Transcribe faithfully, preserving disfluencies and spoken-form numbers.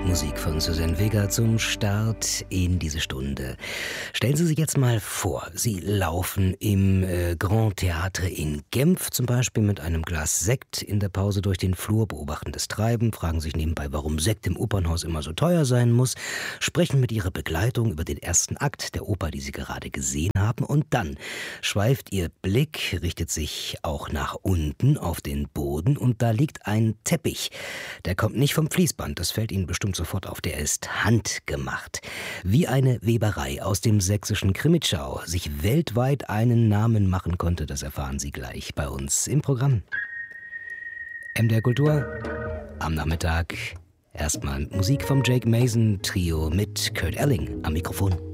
Musik von Suzanne Vega zum Start in diese Stunde. Stellen Sie sich jetzt mal vor, Sie laufen im äh, Grand Theatre in Genf zum Beispiel mit einem Glas Sekt in der Pause durch den Flur, beobachten das Treiben, fragen sich nebenbei, warum Sekt im Opernhaus immer so teuer sein muss, sprechen mit Ihrer Begleitung über den ersten Akt der Oper, die Sie gerade gesehen haben, und dann schweift Ihr Blick, richtet sich auch nach unten auf den Boden und da liegt ein Teppich. Der kommt nicht vom Fließband, das fällt Ihnen bestimmt sofort auf, der ist handgemacht. Wie eine Weberei aus dem sächsischen Krimitschau sich weltweit einen Namen machen konnte, das erfahren Sie gleich bei uns im Programm. M D R Kultur am Nachmittag. Erstmal Musik vom Jake Mason Trio mit Kurt Elling am Mikrofon.